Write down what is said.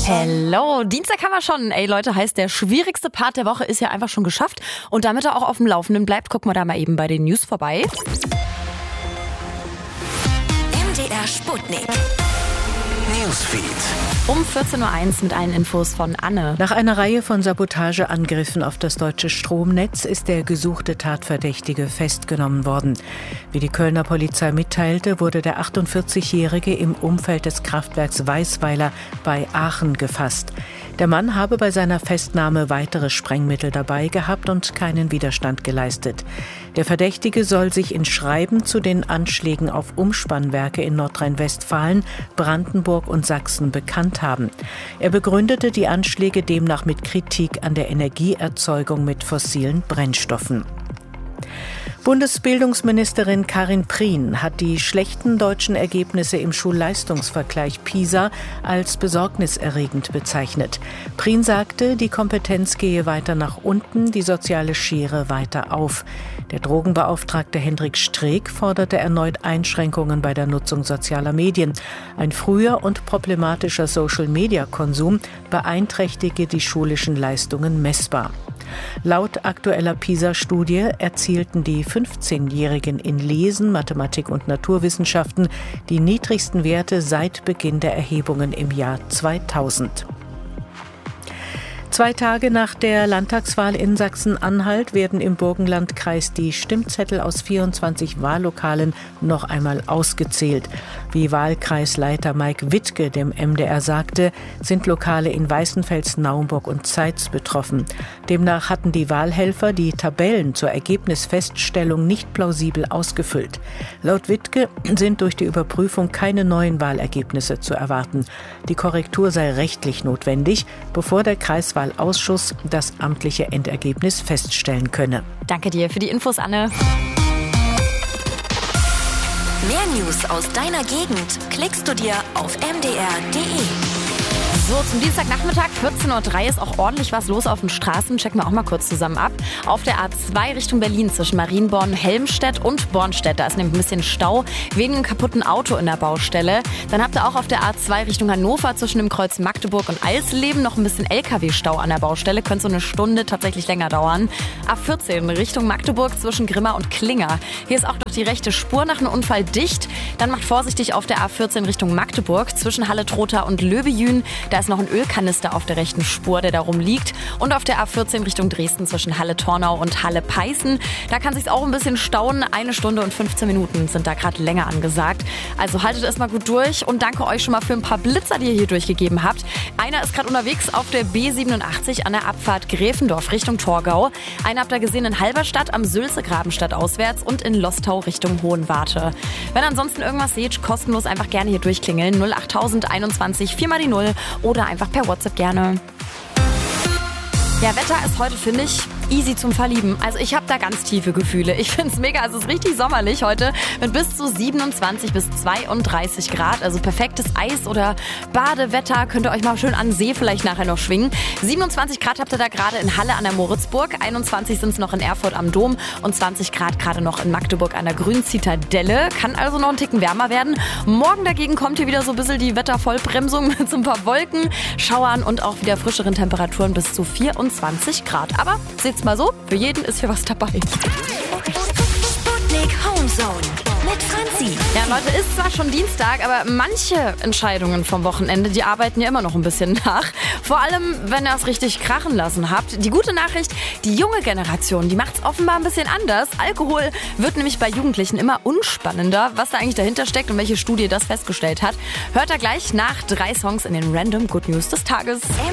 Hello, Dienstag haben wir schon. Ey Leute, heißt der schwierigste Part der Woche ist ja einfach schon geschafft. Und damit er auch auf dem Laufenden bleibt, gucken wir da mal eben bei den News vorbei. MDR Sputnik Newsfeed. Um 14.01 Uhr mit allen Infos von Anne. Nach einer Reihe von Sabotageangriffen auf das deutsche Stromnetz ist der gesuchte Tatverdächtige festgenommen worden. Wie die Kölner Polizei mitteilte, wurde der 48-Jährige im Umfeld des Kraftwerks Weißweiler bei Aachen gefasst. Der Mann habe bei seiner Festnahme weitere Sprengmittel dabei gehabt und keinen Widerstand geleistet. Der Verdächtige soll sich in Schreiben zu den Anschlägen auf Umspannwerke in Nordrhein-Westfalen, Brandenburg und Sachsen bekannt haben. Er begründete die Anschläge demnach mit Kritik an der Energieerzeugung mit fossilen Brennstoffen. Bundesbildungsministerin Karin Prien hat die schlechten deutschen Ergebnisse im Schulleistungsvergleich PISA als besorgniserregend bezeichnet. Prien sagte, die Kompetenz gehe weiter nach unten, die soziale Schere weiter auf. Der Drogenbeauftragte Hendrik Streeck forderte erneut Einschränkungen bei der Nutzung sozialer Medien. Ein früher und problematischer Social-Media-Konsum beeinträchtige die schulischen Leistungen messbar. Laut aktueller PISA-Studie erzielten die 15-Jährigen in Lesen, Mathematik und Naturwissenschaften die niedrigsten Werte seit Beginn der Erhebungen im Jahr 2000. 2 Tage nach der Landtagswahl in Sachsen-Anhalt werden im Burgenlandkreis die Stimmzettel aus 24 Wahllokalen noch einmal ausgezählt. Wie Wahlkreisleiter Mike Wittke dem MDR sagte, sind Lokale in Weißenfels, Naumburg und Zeitz betroffen. Demnach hatten die Wahlhelfer die Tabellen zur Ergebnisfeststellung nicht plausibel ausgefüllt. Laut Wittke sind durch die Überprüfung keine neuen Wahlergebnisse zu erwarten. Die Korrektur sei rechtlich notwendig, bevor der Kreiswahlausschuss das amtliche Endergebnis feststellen könne. Danke dir für die Infos, Anne. Mehr News aus deiner Gegend klickst du dir auf mdr.de. So, zum Dienstagnachmittag, 14.03 Uhr, ist auch ordentlich was los auf den Straßen. Checken wir auch mal kurz zusammen ab. Auf der A2 Richtung Berlin zwischen Marienborn, Helmstedt und Bornstedt. Da ist nämlich ein bisschen Stau wegen einem kaputten Auto in der Baustelle. Dann habt ihr auch auf der A2 Richtung Hannover zwischen dem Kreuz Magdeburg und Eisleben noch ein bisschen LKW-Stau an der Baustelle. Könnte so eine Stunde tatsächlich länger dauern. A14 Richtung Magdeburg zwischen Grimma und Klinger. Hier ist auch noch die rechte Spur nach einem Unfall dicht. Dann macht vorsichtig auf der A14 Richtung Magdeburg zwischen Halle-Trotha und Löbejün. Da ist noch ein Ölkanister auf der rechten Spur, der da rumliegt. Und auf der A14 Richtung Dresden zwischen Halle-Tornau und Halle-Peißen. Da kann sich's auch ein bisschen stauen. 1 Stunde und 15 Minuten sind da gerade länger angesagt. Also haltet es mal gut durch und danke euch schon mal für ein paar Blitzer, die ihr hier durchgegeben habt. Einer ist gerade unterwegs auf der B87 an der Abfahrt Gräfendorf Richtung Torgau. Einen habt ihr gesehen in Halberstadt am Sülze-Graben stadtauswärts und in Lostau Richtung Hohenwarte. Wenn ihr ansonsten irgendwas seht, kostenlos einfach gerne hier durchklingeln. 08000 21 4 mal die 0 oder einfach per WhatsApp gerne. Ja, Wetter ist heute, finde ich, easy zum Verlieben. Also ich habe da ganz tiefe Gefühle. Ich finde es mega, es ist richtig sommerlich heute mit bis zu 27 bis 32 Grad. Also perfektes Eis- oder Badewetter. Könnt ihr euch mal schön an den See vielleicht nachher noch schwingen. 27 Grad habt ihr da gerade in Halle an der Moritzburg. 21 sind es noch in Erfurt am Dom und 20 Grad gerade noch in Magdeburg an der Grünen Zitadelle. Kann also noch einen Ticken wärmer werden. Morgen dagegen kommt hier wieder so ein bisschen die Wettervollbremsung mit so ein paar Wolken, Schauern und auch wieder frischeren Temperaturen bis zu 24 Grad. Aber seht's mal so, für jeden ist hier was dabei. Sputnik Homezone mit Franzi. Ja, Leute, ist zwar schon Dienstag, aber manche Entscheidungen vom Wochenende, die arbeiten ja immer noch ein bisschen nach. Vor allem, wenn ihr es richtig krachen lassen habt. Die gute Nachricht, die junge Generation, die macht es offenbar ein bisschen anders. Alkohol wird nämlich bei Jugendlichen immer unspannender. Was da eigentlich dahinter steckt und welche Studie das festgestellt hat, hört ihr gleich nach 3 Songs in den Random Good News des Tages.